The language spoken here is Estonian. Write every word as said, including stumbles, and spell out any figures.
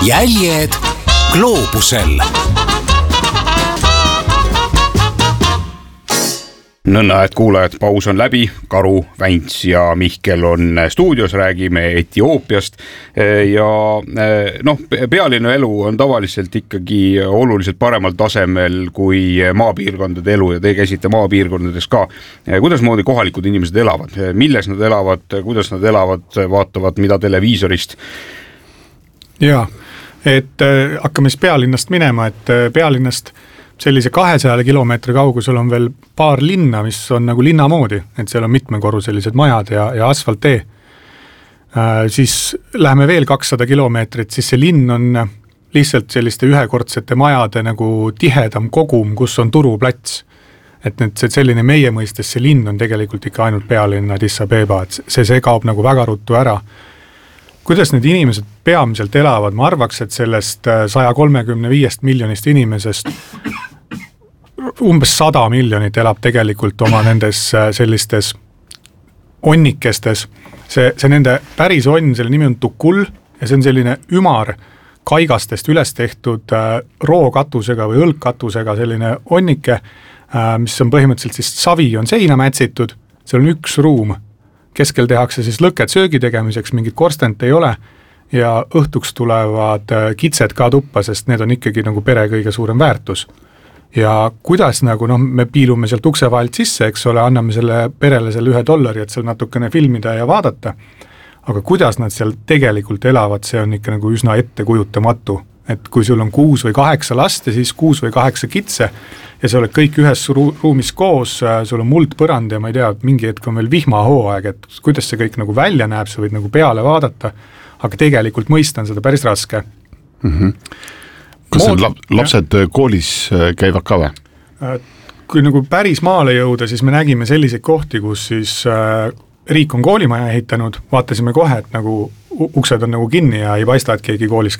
jäljed gloobusel. Nõnda, et kuulajad, paus on läbi, Karu, Vänts ja Mihkel on stuudios, räägime Etioopiast ja noh, pealinna elu on tavaliselt ikkagi oluliselt paremal tasemel kui maapiirkondade elu ja te käisite maapiirkondades ka. Kuidas moodi kohalikud inimesed elavad, milles nad elavad, kuidas nad elavad, vaatavad mida televiisorist? Jaa, et äh, hakkame siis pealinnast minema, et äh, pealinnast sellise kahesaja kilomeetri kaugusel on veel paar linna, mis on nagu linna moodi, et seal on mitmekorruselised majad ja, ja asfalttee. Äh, siis läheme veel kakssada kilomeetrit, siis see linn on lihtsalt selliste ühekordsete majade nagu tihedam kogum, kus on turuplats. Et nüüd see selline meie mõistes see linn on tegelikult ikka ainult pealinna Addis Abeba, et see, see kaob nagu väga ruttu ära. Kuidas need inimesed peamiselt elavad? Ma arvaks, et sellest sada kolmekümne viis miljonist inimesest umbes sada miljonit elab tegelikult oma nendes sellistes onnikestes. See, see nende päris onn, selle nimi on Tukul ja see on selline ümar kaigastest üles tehtud rookatusega või õlgkatusega selline onnike, mis on põhimõtteliselt siis savi on seina mätsitud, seal on üks ruum. Keskel tehakse siis lõket söögi tegemiseks, mingit korstent ei ole ja õhtuks tulevad kitsed ka tuppa, sest need on ikkagi nagu pere kõige suurem väärtus. Ja kuidas nagu, noh, me piilume sealt ukse vahelt sisse, eks ole, anname selle perele selle ühe dollari, et seal natukene filmida ja vaadata. Aga kuidas nad seal tegelikult elavad, see on ikka nagu üsna ette kujutamatu. Et kui sul on kuus või kaheksa last ja siis kuus või kaheksa kitse ja sa oled kõik ühes ru- ruumis koos, sul on muld põrand ja ma ei tea, mingi hetk on veel vihmahooaeg, et kuidas see kõik nagu välja näeb, sa võid nagu peale vaadata, aga tegelikult mõista on seda päris raske. Mm-hmm. Kas Mood, lap- lapsed ja. Koolis käivad ka või? Kui nagu päris maale jõuda, siis me nägime selliseid kohti, kus siis äh, riik on koolimaja ehitanud, vaatasime kohe, et nagu uksed on nagu kinni ja ei paista, et keegi koolis